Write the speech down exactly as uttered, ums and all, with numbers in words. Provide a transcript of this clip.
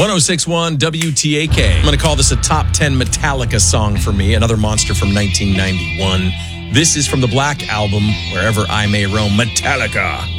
oh six point one W T A K. I'm going to call this a top ten Metallica song for me, another monster from nineteen ninety-one. This is from the Black Album, Wherever I May Roam, Metallica.